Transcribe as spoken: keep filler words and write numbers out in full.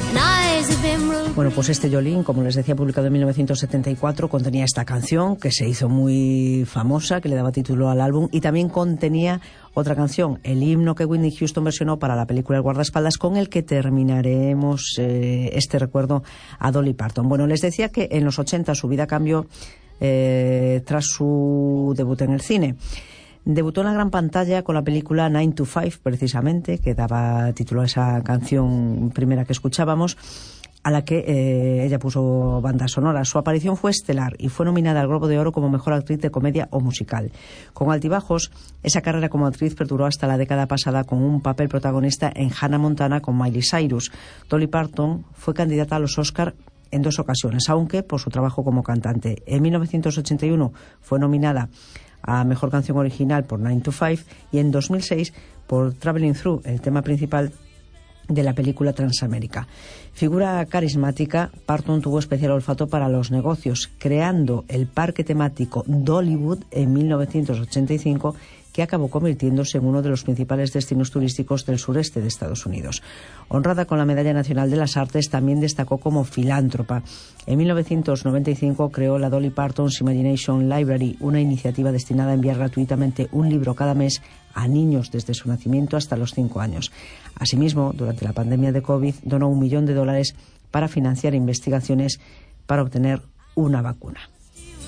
Bueno, pues este Jolene, como les decía, publicado en mil novecientos setenta y cuatro, contenía esta canción que se hizo muy famosa, que le daba título al álbum, y también contenía otra canción, el himno que Whitney Houston versionó para la película El guardaespaldas, con el que terminaremos eh, este recuerdo a Dolly Parton. Bueno, les decía que en los ochenta su vida cambió eh, tras su debut en el cine. Debutó en la gran pantalla con la película Nine to Five, precisamente, que daba título a esa canción primera que escuchábamos, a la que eh, ella puso banda sonora. Su aparición fue estelar y fue nominada al Globo de Oro como mejor actriz de comedia o musical. Con altibajos, esa carrera como actriz perduró hasta la década pasada con un papel protagonista en Hannah Montana con Miley Cyrus. Dolly Parton fue candidata a los Oscar en dos ocasiones, aunque por su trabajo como cantante. En mil novecientos ochenta y uno fue nominada a Mejor Canción Original por Nine to Five y en dos mil seis por Traveling Through, el tema principal de la película Transamérica. Figura carismática, Parton tuvo especial olfato para los negocios, creando el parque temático Dollywood en mil novecientos ochenta y cinco, que acabó convirtiéndose en uno de los principales destinos turísticos del sureste de Estados Unidos. Honrada con la Medalla Nacional de las Artes, también destacó como filántropa. En mil novecientos noventa y cinco creó la Dolly Parton's Imagination Library, una iniciativa destinada a enviar gratuitamente un libro cada mes a niños desde su nacimiento hasta los cinco años. Asimismo, durante la pandemia de COVID, donó un millón de dólares para financiar investigaciones para obtener una vacuna.